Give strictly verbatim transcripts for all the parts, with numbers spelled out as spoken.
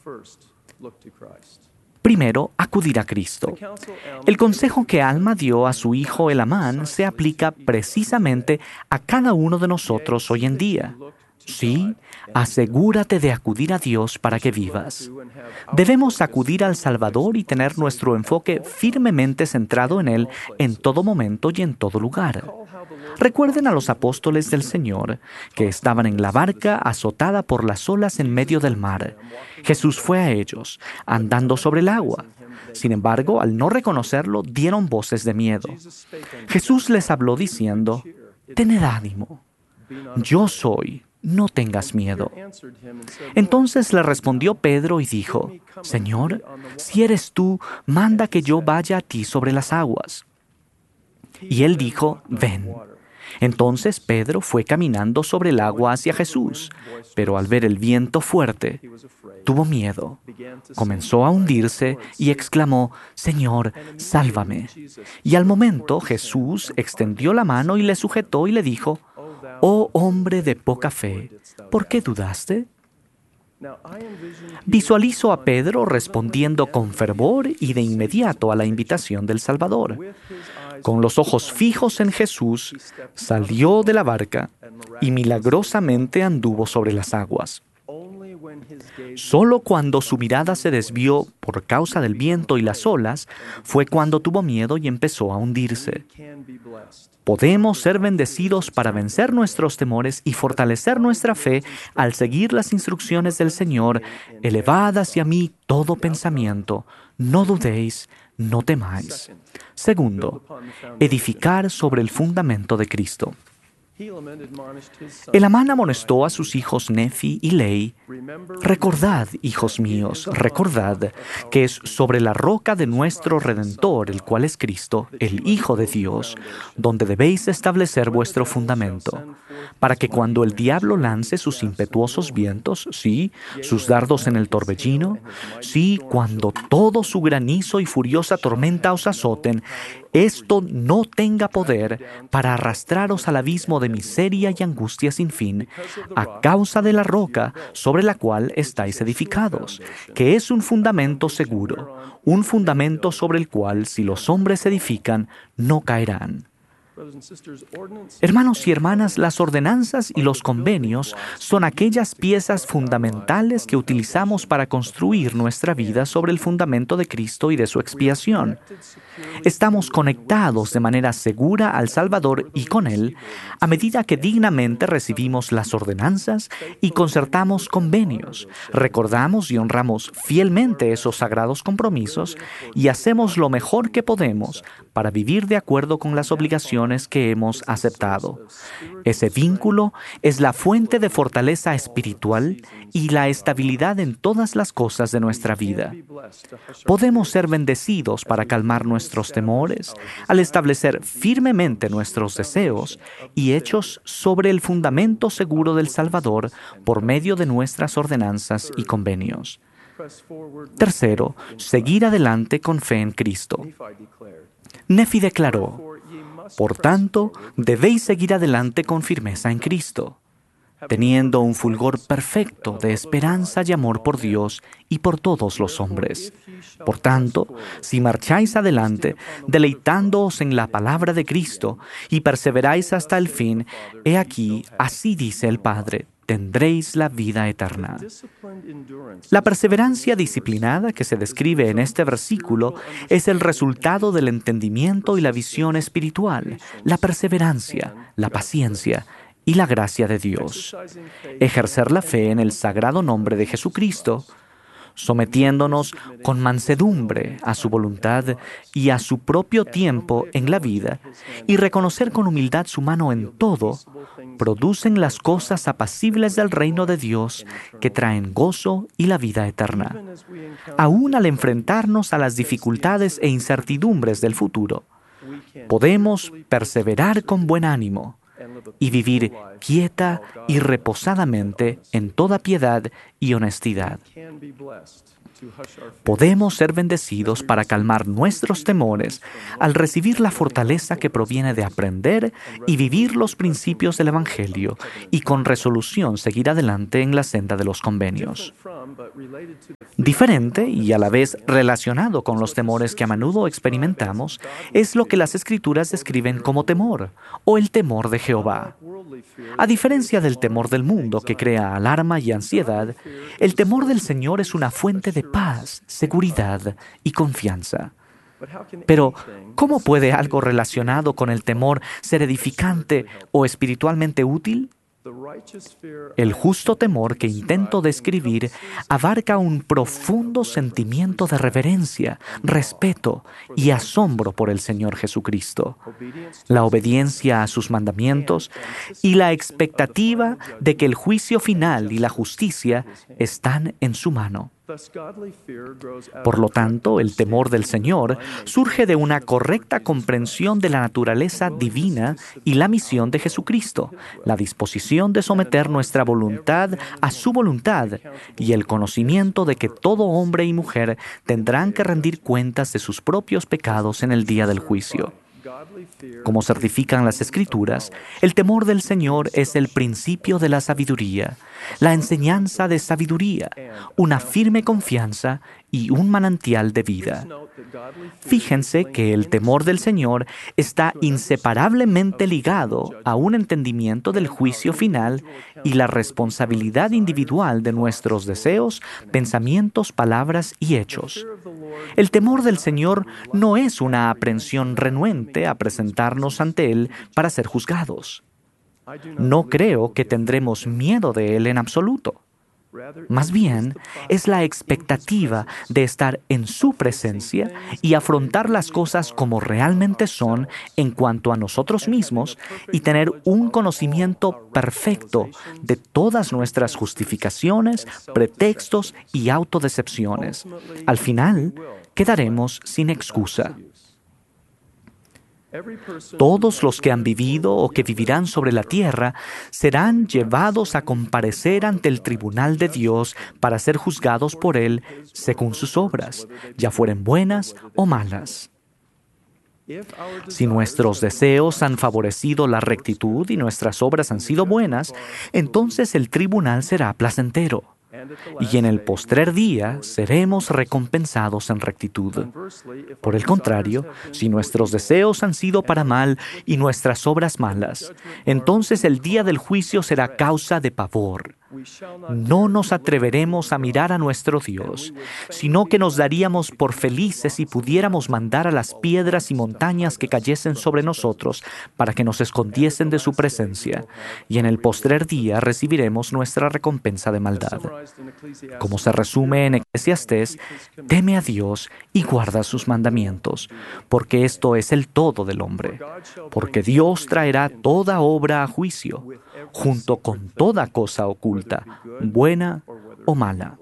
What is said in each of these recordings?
Primero, acudir a Cristo. El consejo que Alma dio a su hijo Elamán se aplica precisamente a cada uno de nosotros hoy en día. Sí, asegúrate de acudir a Dios para que vivas. Debemos acudir al Salvador y tener nuestro enfoque firmemente centrado en Él en todo momento y en todo lugar. Recuerden a los apóstoles del Señor, que estaban en la barca azotada por las olas en medio del mar. Jesús fue a ellos, andando sobre el agua. Sin embargo, al no reconocerlo, dieron voces de miedo. Jesús les habló diciendo, «Tened ánimo, yo soy, no tengas miedo». Entonces le respondió Pedro y dijo, «Señor, si eres tú, manda que yo vaya a ti sobre las aguas». Y él dijo, «Ven». Entonces Pedro fue caminando sobre el agua hacia Jesús, pero al ver el viento fuerte, tuvo miedo. Comenzó a hundirse y exclamó, «Señor, sálvame». Y al momento Jesús extendió la mano y le sujetó y le dijo, «Oh hombre de poca fe, ¿por qué dudaste?». Visualizo a Pedro respondiendo con fervor y de inmediato a la invitación del Salvador. Con los ojos fijos en Jesús, salió de la barca y milagrosamente anduvo sobre las aguas. Solo cuando su mirada se desvió por causa del viento y las olas, fue cuando tuvo miedo y empezó a hundirse. Podemos ser bendecidos para vencer nuestros temores y fortalecer nuestra fe al seguir las instrucciones del Señor. Elevad hacia mí todo pensamiento, no dudéis, no temáis. Segundo, edificar sobre el fundamento de Cristo. Elamán amonestó a sus hijos Nefi y Lei, «Recordad, hijos míos, recordad que es sobre la roca de nuestro Redentor, el cual es Cristo, el Hijo de Dios, donde debéis establecer vuestro fundamento, para que cuando el diablo lance sus impetuosos vientos, sí, sus dardos en el torbellino, sí, cuando todo su granizo y furiosa tormenta os azoten, esto no tenga poder para arrastraros al abismo de miseria y angustia sin fin, a causa de la roca sobre la cual estáis edificados, que es un fundamento seguro, un fundamento sobre el cual, si los hombres edifican, no caerán». Hermanos y hermanas, las ordenanzas y los convenios son aquellas piezas fundamentales que utilizamos para construir nuestra vida sobre el fundamento de Cristo y de su expiación. Estamos conectados de manera segura al Salvador y con Él a medida que dignamente recibimos las ordenanzas y concertamos convenios, recordamos y honramos fielmente esos sagrados compromisos y hacemos lo mejor que podemos para vivir de acuerdo con las obligaciones que hemos aceptado. Ese vínculo es la fuente de fortaleza espiritual y la estabilidad en todas las cosas de nuestra vida. Podemos ser bendecidos para calmar nuestros temores, al establecer firmemente nuestros deseos y hechos sobre el fundamento seguro del Salvador por medio de nuestras ordenanzas y convenios. Tercero, seguir adelante con fe en Cristo. Nefi declaró, «Por tanto, debéis seguir adelante con firmeza en Cristo, teniendo un fulgor perfecto de esperanza y amor por Dios y por todos los hombres. Por tanto, si marcháis adelante, deleitándoos en la palabra de Cristo y perseveráis hasta el fin, he aquí, así dice el Padre, tendréis la vida eterna». La perseverancia disciplinada que se describe en este versículo es el resultado del entendimiento y la visión espiritual, la perseverancia, la paciencia y la gracia de Dios. Ejercer la fe en el sagrado nombre de Jesucristo, sometiéndonos con mansedumbre a su voluntad y a su propio tiempo en la vida, y reconocer con humildad su mano en todo, producen las cosas apacibles del reino de Dios que traen gozo y la vida eterna. Aún al enfrentarnos a las dificultades e incertidumbres del futuro, podemos perseverar con buen ánimo, y vivir quieta y reposadamente en toda piedad y honestidad. Podemos ser bendecidos para calmar nuestros temores al recibir la fortaleza que proviene de aprender y vivir los principios del Evangelio y con resolución seguir adelante en la senda de los convenios. Diferente y a la vez relacionado con los temores que a menudo experimentamos es lo que las Escrituras describen como temor o el temor de Jehová. A diferencia del temor del mundo que crea alarma y ansiedad, el temor del Señor es una fuente de paz, seguridad y confianza. Pero, ¿cómo puede algo relacionado con el temor ser edificante o espiritualmente útil? El justo temor que intento describir abarca un profundo sentimiento de reverencia, respeto y asombro por el Señor Jesucristo, la obediencia a sus mandamientos y la expectativa de que el juicio final y la justicia están en su mano. Por lo tanto, el temor del Señor surge de una correcta comprensión de la naturaleza divina y la misión de Jesucristo, la disposición de someter nuestra voluntad a su voluntad y el conocimiento de que todo hombre y mujer tendrán que rendir cuentas de sus propios pecados en el día del juicio. Como certifican las Escrituras, el temor del Señor es el principio de la sabiduría, la enseñanza de sabiduría, una firme confianza y un manantial de vida. Fíjense que el temor del Señor está inseparablemente ligado a un entendimiento del juicio final y la responsabilidad individual de nuestros deseos, pensamientos, palabras y hechos. El temor del Señor no es una aprensión renuente a presentarnos ante Él para ser juzgados. No creo que tendremos miedo de Él en absoluto. Más bien, es la expectativa de estar en su presencia y afrontar las cosas como realmente son en cuanto a nosotros mismos y tener un conocimiento perfecto de todas nuestras justificaciones, pretextos y autodecepciones. Al final, quedaremos sin excusa. Todos los que han vivido o que vivirán sobre la tierra serán llevados a comparecer ante el tribunal de Dios para ser juzgados por Él según sus obras, ya fueren buenas o malas. Si nuestros deseos han favorecido la rectitud y nuestras obras han sido buenas, entonces el tribunal será placentero. Y en el postrer día seremos recompensados en rectitud. Por el contrario, si nuestros deseos han sido para mal y nuestras obras malas, entonces el día del juicio será causa de pavor. No nos atreveremos a mirar a nuestro Dios, sino que nos daríamos por felices si pudiéramos mandar a las piedras y montañas que cayesen sobre nosotros para que nos escondiesen de su presencia, y en el postrer día recibiremos nuestra recompensa de maldad. Como se resume en Eclesiastés, teme a Dios y guarda sus mandamientos, porque esto es el todo del hombre, porque Dios traerá toda obra a juicio, junto con toda cosa oculta, buena o mala.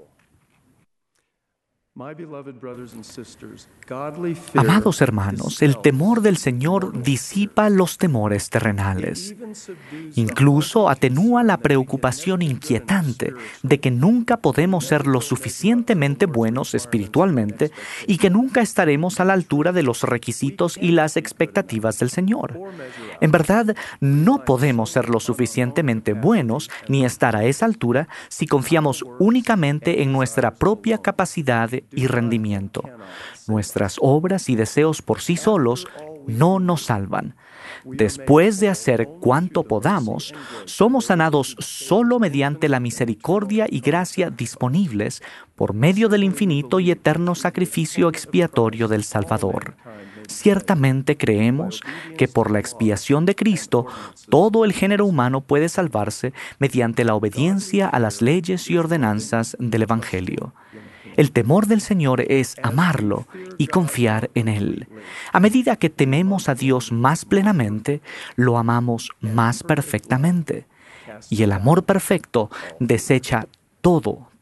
Amados hermanos, el temor del Señor disipa los temores terrenales. Incluso atenúa la preocupación inquietante de que nunca podemos ser lo suficientemente buenos espiritualmente y que nunca estaremos a la altura de los requisitos y las expectativas del Señor. En verdad, no podemos ser lo suficientemente buenos ni estar a esa altura si confiamos únicamente en nuestra propia capacidad y rendimiento. Nuestras obras y deseos por sí solos no nos salvan. Después de hacer cuanto podamos, somos sanados solo mediante la misericordia y gracia disponibles por medio del infinito y eterno sacrificio expiatorio del Salvador. Ciertamente creemos que por la expiación de Cristo, todo el género humano puede salvarse mediante la obediencia a las leyes y ordenanzas del Evangelio. El temor del Señor es amarlo y confiar en Él. A medida que tememos a Dios más plenamente, lo amamos más perfectamente. Y el amor perfecto desecha todo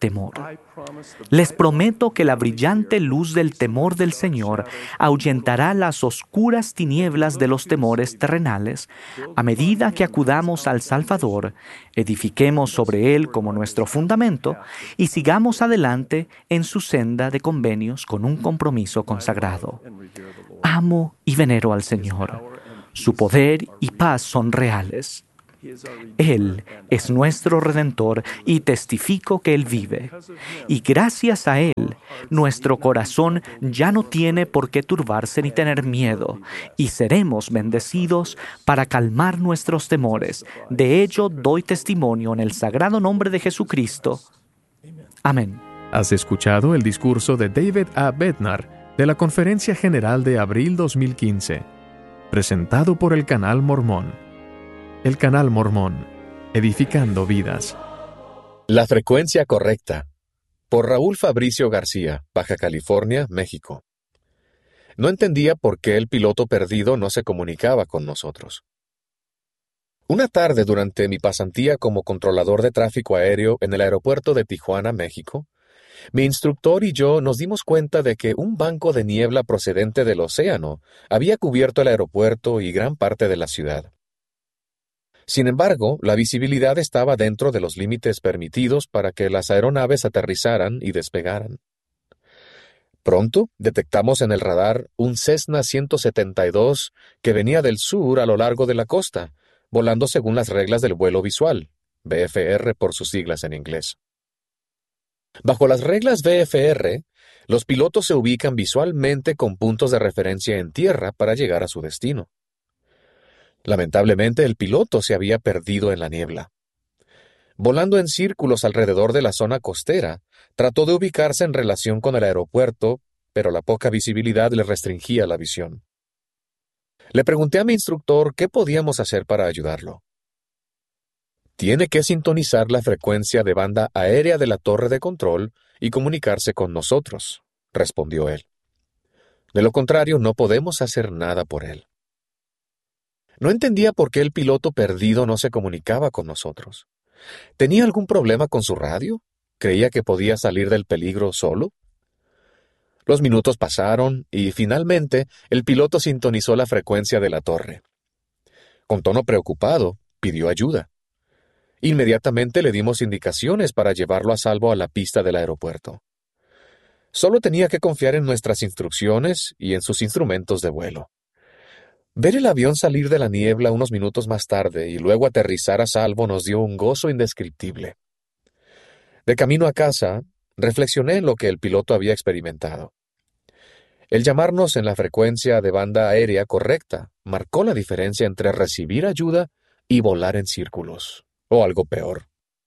temor. Les prometo que la brillante luz del temor del Señor ahuyentará las oscuras tinieblas de los temores terrenales a medida que acudamos al Salvador, edifiquemos sobre Él como nuestro fundamento y sigamos adelante en su senda de convenios con un compromiso consagrado. Amo y venero al Señor. Su poder y paz son reales. Él es nuestro Redentor y testifico que Él vive. Y gracias a Él, nuestro corazón ya no tiene por qué turbarse ni tener miedo, y seremos bendecidos para calmar nuestros temores. De ello doy testimonio en el sagrado nombre de Jesucristo. Amén. Has escuchado el discurso de David A. Bednar de la Conferencia General de abril dos mil quince, presentado por el Canal Mormón. El Canal Mormón, edificando vidas. La frecuencia correcta, por Raúl Fabricio García, Baja California, México. No entendía por qué el piloto perdido no se comunicaba con nosotros. Una tarde durante mi pasantía como controlador de tráfico aéreo en el aeropuerto de Tijuana, México, mi instructor y yo nos dimos cuenta de que un banco de niebla procedente del océano había cubierto el aeropuerto y gran parte de la ciudad. Sin embargo, la visibilidad estaba dentro de los límites permitidos para que las aeronaves aterrizaran y despegaran. Pronto detectamos en el radar un Cessna ciento setenta y dos que venía del sur a lo largo de la costa, volando según las reglas del vuelo visual, V F R por sus siglas en inglés. Bajo las reglas V F R, los pilotos se ubican visualmente con puntos de referencia en tierra para llegar a su destino. Lamentablemente, el piloto se había perdido en la niebla. Volando en círculos alrededor de la zona costera, trató de ubicarse en relación con el aeropuerto, pero la poca visibilidad le restringía la visión. Le pregunté a mi instructor qué podíamos hacer para ayudarlo. Tiene que sintonizar la frecuencia de banda aérea de la torre de control y comunicarse con nosotros, respondió él. De lo contrario, no podemos hacer nada por él. No entendía por qué el piloto perdido no se comunicaba con nosotros. ¿Tenía algún problema con su radio? ¿Creía que podía salir del peligro solo? Los minutos pasaron y, finalmente, el piloto sintonizó la frecuencia de la torre. Con tono preocupado, pidió ayuda. Inmediatamente le dimos indicaciones para llevarlo a salvo a la pista del aeropuerto. Solo tenía que confiar en nuestras instrucciones y en sus instrumentos de vuelo. Ver el avión salir de la niebla unos minutos más tarde y luego aterrizar a salvo nos dio un gozo indescriptible. De camino a casa, reflexioné en lo que el piloto había experimentado. El llamarnos en la frecuencia de banda aérea correcta marcó la diferencia entre recibir ayuda y volar en círculos, o algo peor.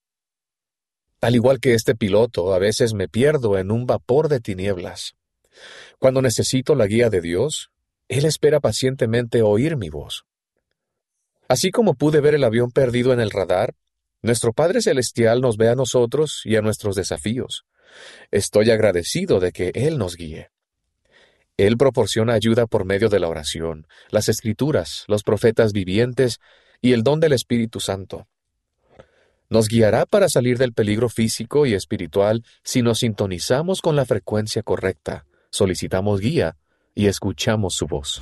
Al igual que este piloto, a veces me pierdo en un vapor de tinieblas. Cuando necesito la guía de Dios, Él espera pacientemente oír mi voz. Así como pude ver el avión perdido en el radar, nuestro Padre Celestial nos ve a nosotros y a nuestros desafíos. Estoy agradecido de que Él nos guíe. Él proporciona ayuda por medio de la oración, las Escrituras, los profetas vivientes y el don del Espíritu Santo. Nos guiará para salir del peligro físico y espiritual si nos sintonizamos con la frecuencia correcta, solicitamos guía y escuchamos su voz.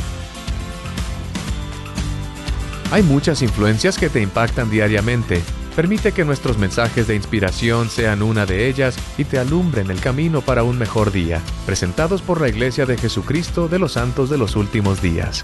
Hay muchas influencias que te impactan diariamente. Permite que nuestros mensajes de inspiración sean una de ellas y te alumbren el camino para un mejor día. Presentados por la Iglesia de Jesucristo de los Santos de los Últimos Días.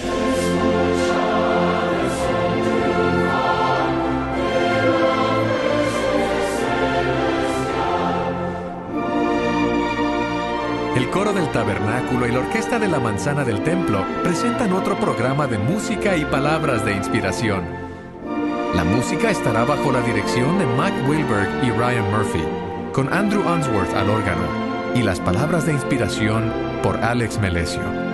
El coro del tabernáculo y la orquesta de la manzana del templo presentan otro programa de música y palabras de inspiración. La música estará bajo la dirección de Mac Wilberg y Ryan Murphy, con Andrew Unsworth al órgano, y las palabras de inspiración por Alex Melesio.